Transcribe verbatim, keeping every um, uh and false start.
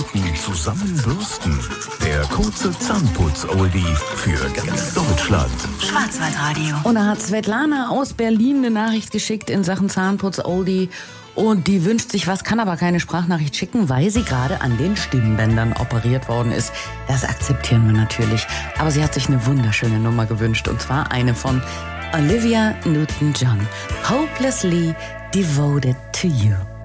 Minuten zusammen bürsten. Der kurze Zahnputz-Oldie für ganz Deutschland. Schwarzwaldradio. Und da hat Svetlana aus Berlin eine Nachricht geschickt in Sachen Zahnputz-Oldie. Und die wünscht sich was, kann aber keine Sprachnachricht schicken, weil sie gerade an den Stimmbändern operiert worden ist. Das akzeptieren wir natürlich. Aber sie hat sich eine wunderschöne Nummer gewünscht. Und zwar eine von Olivia Newton-John. Hopelessly Devoted to You.